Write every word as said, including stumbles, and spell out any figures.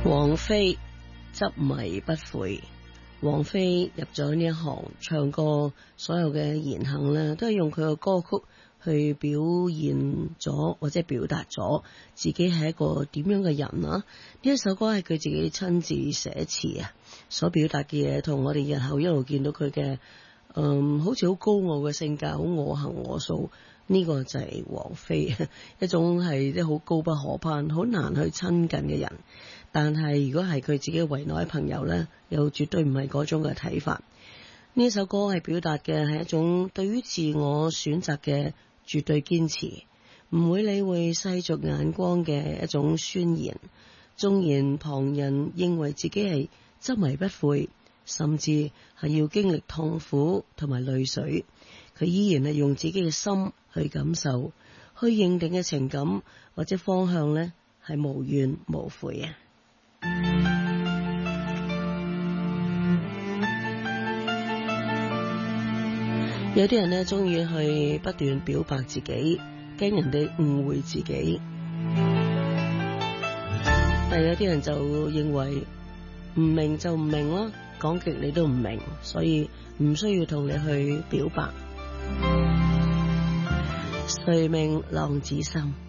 王菲執迷不悔。王菲入咗呢一行唱歌，所有嘅言行咧，都係用佢嘅歌曲去表現咗或者表達咗自己係一個點樣嘅人啊！呢一首歌係佢自己親自寫詞啊，所表達嘅嘢同我哋日後一路見到佢嘅，嗯，好似好高傲嘅性格，好我行我素。呢個就係王菲，一種係即係好高不可攀、好難去親近嘅人。但係如果係佢自己圍內嘅朋友呢，又絕對唔係嗰種嘅睇法。呢首歌係表達嘅係一種對於自我選擇嘅絕對堅持，唔會理會世俗眼光嘅一種宣言。縱然旁人認為自己係執迷不悔，甚至係要經歷痛苦同埋淚水，佢依然係用自己嘅心去感受，去認定嘅情感或者方向呢，係無怨無悔啊！有啲人呢，中意去不斷表白自己，驚人哋誤會自己，但有啲人就認為唔明就唔明啦，講極你都唔明，所以唔需要同你去表白。誰明浪子心。